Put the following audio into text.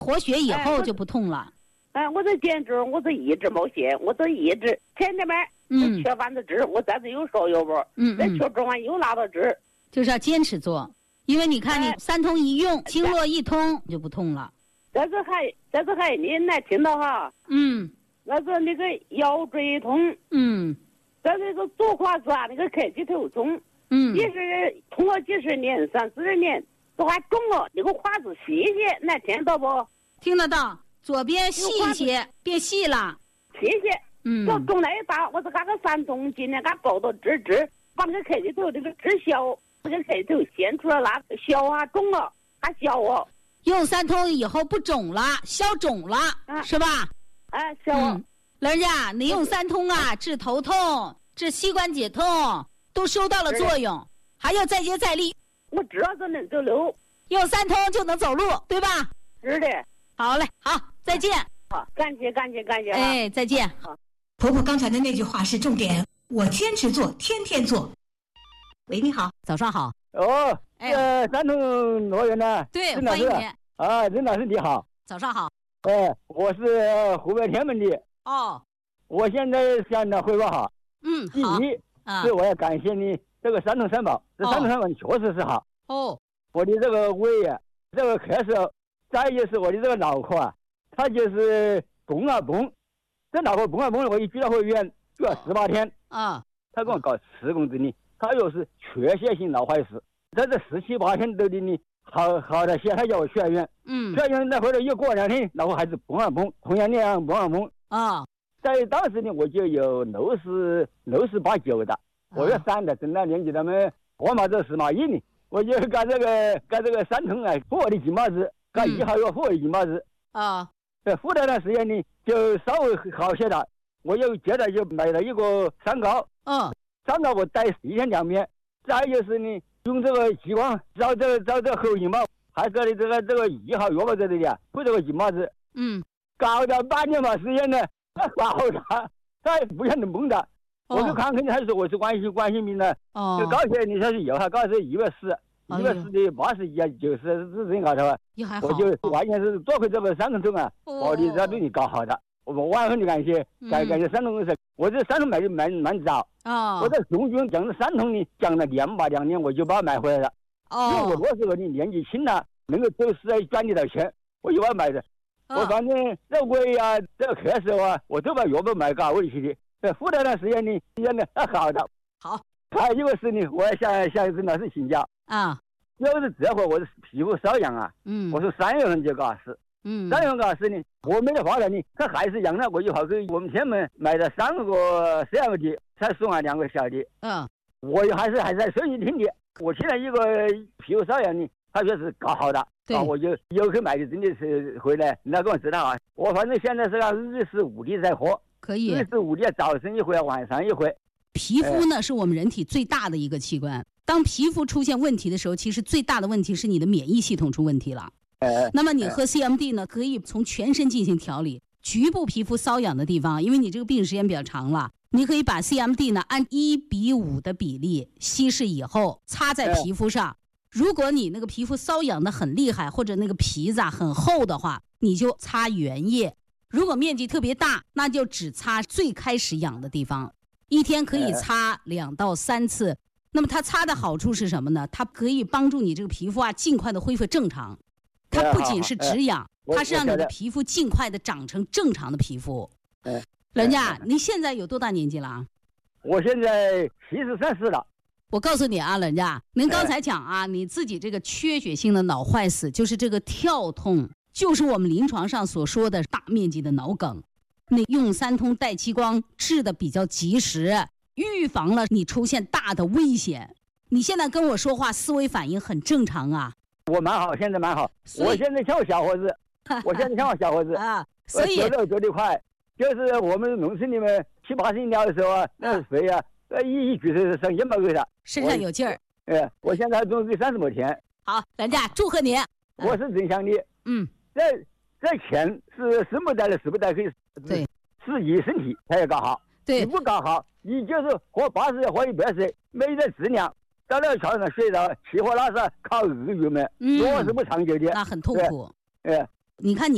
活血以后就不痛了。 我这坚持，我这一直没歇，我这一直前天买吃饭的治，我这次又烧又不，再吃中完又拉到治， 就是要坚持做，因为你看你三通一用，经络一通就不痛了。 这次还你来听到哈，那是那个腰椎痛，这个左胯子啊，那个开脊头痛，也是通了几十年，30年，都还肿了，那个胯子细些，能听到不？ 听得到。左边细一些，变细了。 细些，这肿来大，我是干个3通，今天干搞到治，把那个开脊头这个治消，这个开脊头显出来了，消啊肿了，还消啊。 用3通以后不肿了，消肿了，是吧？ 消啊。 人家你用3通啊，治头痛、治膝关节痛都收到了作用，还要再接再厉。 我知道这能走路， 用3通就能走路，对吧？ 是的。 好嘞，好，再见。 好，感谢。 哎，再见。 婆婆刚才的那句话是重点，我坚持做，天天做。喂，你好， 早上好。 3通罗源呢？ 对，欢迎你。 任老师你好。 早上好。 我是湖北天门的。我现在想呢汇报好。第一是我要感谢你这个3通3宝，这3通3宝确实是好。我的这个胃啊，这个咳嗽。再就是我的这个脑壳啊，它就是蹦啊蹦，这脑壳蹦啊蹦，我一去到会院就要18天他给我搞10公斤的，他又是缺血性脑坏死，在这17、18天都的呢，好的些，他叫我去医院，去医院那回来又过2天，脑壳还是蹦啊蹦，同样那样蹦啊蹦在当时呢，我就有68、9的，我要3的，等到年纪他们过嘛这10嘛1呢，我就干这个3通啊，复我的金毛子。干1号药复我的金毛子复那段时间呢，就稍微好些了。我又接着就买了一个三高，3高我带1天2遍。再就是呢，用这个激光照这个后阴毛，还搞的这个1号药嘛在这里啊，复这个金毛子。搞到半年嘛时间呢，搞他不想能蹦的。我就看你还说我是冠心病的，就告诉你他是有，他告诉140。140的81啊，90是这样搞的吧？我就完全是多亏这个3通啊，把你这对你搞好的，我万分的感谢3通公司。我这3通买的蛮早我在中军讲的3通呢，讲了2年，我就把它买回来了。因为我那时候你年纪轻了，能够都是赚得到钱，我就把它买的。我反正这胃啊，这个咳嗽啊，我都把药都买搞回去的。复那段时间呢，现在好的。 好。 还有一个事呢，我要向任老师请教就是这会我的皮肤瘙痒啊，我说3月份就搞事，3月份搞事呢，我没得话了呢，它还是痒了，我就跑给我们天门买了3个这样的，才送了2个小的，我还是在收银厅的，我现在一个皮肤瘙痒呢，他说是搞好的，我就有去买的，真的是回来，那个我知道啊，我反正现在是25的在喝， 可以 25的早晨一回，晚上一回。 皮肤呢是我们人体最大的一个器官，当皮肤出现问题的时候，其实最大的问题是你的免疫系统出问题了。那么你喝 CMD 呢，可以从全身进行调理，局部皮肤瘙痒的地方，因为你这个病时间比较长了，你可以把 CMD 呢按1:5的比例稀释以后擦在皮肤上。如果你那个皮肤瘙痒的很厉害，或者那个皮子很厚的话，你就擦原液。如果面积特别大，那就只擦最开始痒的地方。1天可以擦2到3次，那么它擦的好处是什么呢？它可以帮助你这个皮肤啊尽快的恢复正常。它不仅是止痒，它是让你的皮肤尽快的长成正常的皮肤。人家，您现在有多大年纪了啊？ 我现在73岁了。 我告诉你啊，人家，您刚才讲啊，你自己这个缺血性的脑坏死，就是这个跳痛，就是我们临床上所说的大面积的脑梗。你用3通带激光治的比较及时，预防了你出现大的危险。你现在跟我说话思维反应很正常啊。 我蛮好，现在蛮好。我现在像我小伙子，所以走路走得快，就是我们农村里面7、8十年的时候啊，那水啊，一举是上100个的， 身上有劲儿。 我现在还种30亩田。 好，人家祝贺你。 我是真想的。这钱是生不带的，死不带可以。 对， 是你身体才要搞好。 对， 你不搞好，你就是活80岁，活100岁，没得质量。到那桥上睡着，起火拉撒靠鳄鱼们，多是不长久的。 那很痛苦。 你看你